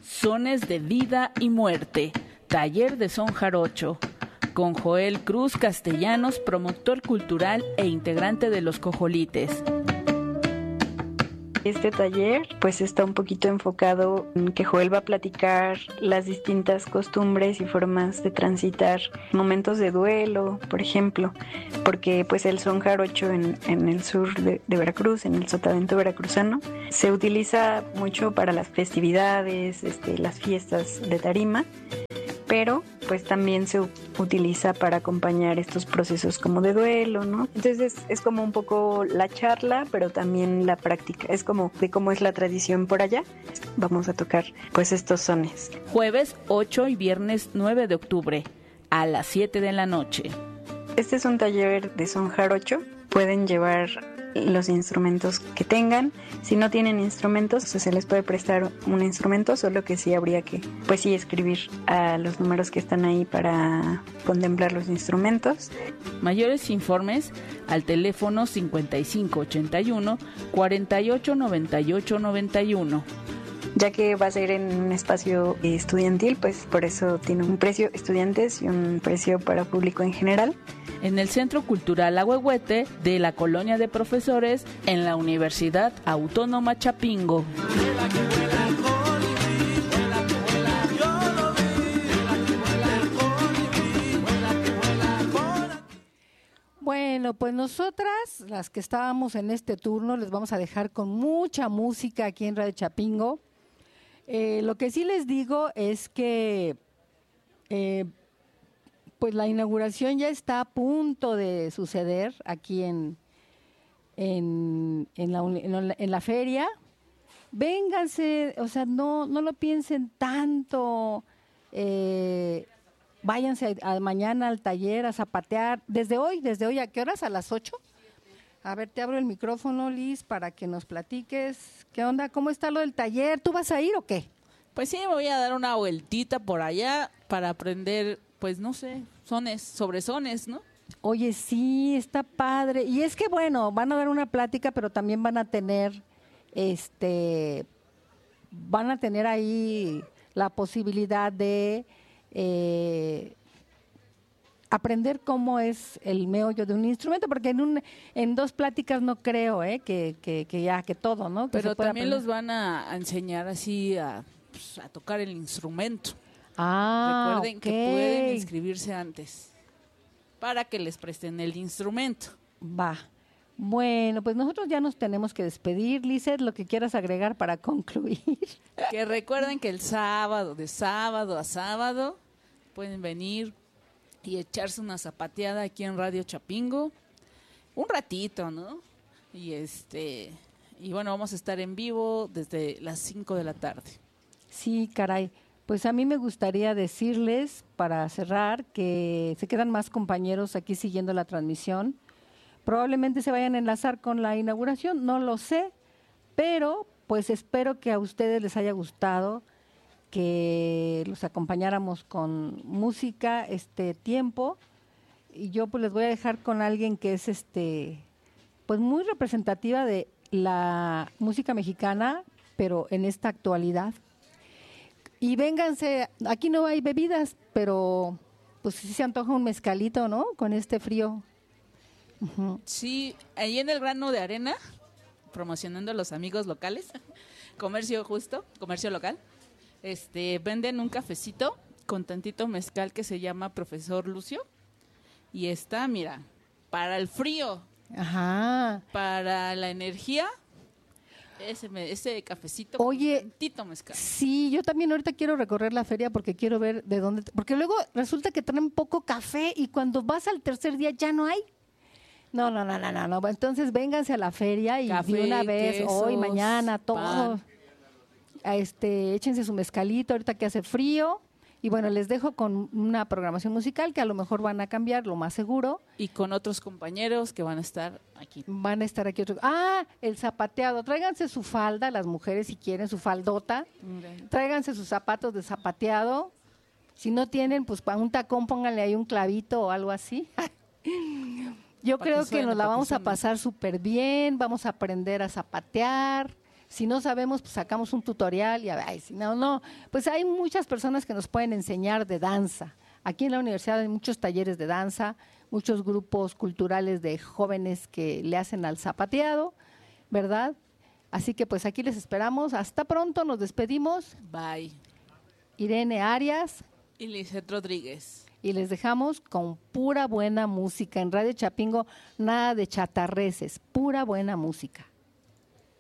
Sones de vida y muerte, taller de son jarocho, con Joel Cruz Castellanos, promotor cultural e integrante de Los Cojolites. Este taller pues está un poquito enfocado en que Joel va a platicar las distintas costumbres y formas de transitar momentos de duelo, por ejemplo, porque pues el son jarocho en el sur de Veracruz, en el sotavento veracruzano, se utiliza mucho para las festividades, las fiestas de tarima, pero pues también se utiliza para acompañar estos procesos como de duelo, ¿no? Entonces es como un poco la charla, pero también la práctica, es como de cómo es la tradición por allá. Vamos a tocar pues estos sones. Jueves 8 y viernes 9 de octubre a las 7 de la noche. Este es un taller de son jarocho, pueden llevar los instrumentos que tengan. Si no tienen instrumentos, se les puede prestar un instrumento, solo que sí habría que, pues sí, escribir a los números que están ahí para contemplar los instrumentos. Mayores informes al teléfono 5581 48 98 91. Ya que va a ser en un espacio estudiantil, pues por eso tiene un precio estudiantes y un precio para público en general. En el Centro Cultural Ahuehuete de la Colonia de Profesores en la Universidad Autónoma Chapingo. Bueno, pues nosotras, las que estábamos en este turno, les vamos a dejar con mucha música aquí en Radio Chapingo. Lo que sí les digo es que pues la inauguración ya está a punto de suceder aquí en la feria. Vénganse, o sea, no lo piensen tanto. Váyanse mañana al taller a zapatear. Desde hoy, ¿a qué horas? ¿A las 8? A ver, te abro el micrófono, Liz, para que nos platiques. ¿Qué onda? ¿Cómo está lo del taller? ¿Tú vas a ir o qué? Pues sí, me voy a dar una vueltita por allá para aprender, pues no sé, sobre sones, ¿no? Oye, sí, está padre. Y es que, bueno, van a dar una plática, pero también van a tener, ahí la posibilidad de aprender cómo es el meollo de un instrumento, porque en dos pláticas no creo que todo, ¿no? Que pero también aprender. los van a enseñar así a tocar el instrumento. Recuerden que pueden inscribirse antes para que les presten el instrumento. Va. Bueno, pues nosotros ya nos tenemos que despedir. Lizeth, lo que quieras agregar para concluir. Que recuerden que el sábado, de sábado a sábado, pueden venir y echarse una zapateada aquí en Radio Chapingo. Un ratito, ¿no? Y bueno, vamos a estar en vivo desde las 5 de la tarde. Sí, caray. Pues a mí me gustaría decirles, para cerrar, que se quedan más compañeros aquí siguiendo la transmisión. Probablemente se vayan a enlazar con la inauguración, no lo sé, pero pues espero que a ustedes les haya gustado, que los acompañáramos con música este tiempo. Y yo pues les voy a dejar con alguien que es pues muy representativa de la música mexicana, pero en esta actualidad. Y vénganse, aquí no hay bebidas, pero pues sí se antoja un mezcalito, ¿no? Con este frío. Uh-huh. Sí, ahí en el Grano de Arena, promocionando a los amigos locales, comercio local, venden un cafecito con tantito mezcal que se llama Profesor Lucio, y está, mira, para el frío, ajá, para la energía, ese cafecito. Oye, con tantito mezcal. Sí, yo también ahorita quiero recorrer la feria porque quiero ver de dónde, porque luego resulta que traen poco café y cuando vas al tercer día ya no hay. No. Entonces vénganse a la feria y café, de una vez, quesos, hoy, mañana, todo. Pan. Échense su mezcalito ahorita que hace frío. Y bueno, les dejo con una programación musical que a lo mejor van a cambiar, lo más seguro. Y con otros compañeros que van a estar aquí. Van a estar aquí otros. El zapateado. Tráiganse su falda, las mujeres si quieren, su faldota. Tráiganse sus zapatos de zapateado. Si no tienen, pues para un tacón pónganle ahí un clavito o algo así. Yo creo que nos la vamos a pasar súper bien, vamos a aprender a zapatear, Si no sabemos, pues sacamos un tutorial y si no, pues hay muchas personas que nos pueden enseñar de danza. Aquí en la universidad hay muchos talleres de danza, muchos grupos culturales de jóvenes que le hacen al zapateado, ¿verdad? Así que pues aquí les esperamos. Hasta pronto, nos despedimos. Bye. Irene Arias. Y Lizeth Rodríguez. Y les dejamos con pura buena música. En Radio Chapingo, nada de chatarreces, pura buena música.